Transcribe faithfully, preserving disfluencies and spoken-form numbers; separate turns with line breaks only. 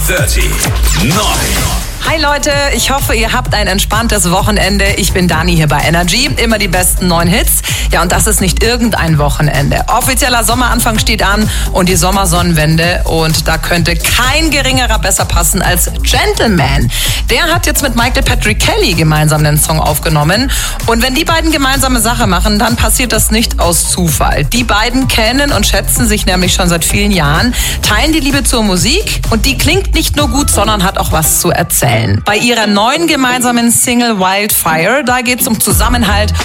dreißig neun.
Hi Leute, ich hoffe, ihr habt ein entspanntes Wochenende. Ich bin Dani hier bei Energy. Immer die besten neuen Hits. Ja, und das ist nicht irgendein Wochenende. Offizieller Sommeranfang steht an und die Sommersonnenwende. Und da könnte kein geringerer besser passen als Gentleman. Der hat jetzt mit Michael Patrick Kelly gemeinsam den Song aufgenommen. Und wenn die beiden gemeinsame Sache machen, dann passiert das nicht aus Zufall. Die beiden kennen und schätzen sich nämlich schon seit vielen Jahren, teilen die Liebe zur Musik und die klingt nicht nur gut, sondern hat auch was zu erzählen. Bei ihrer neuen gemeinsamen Single Wildfire, da geht es um Zusammenhalt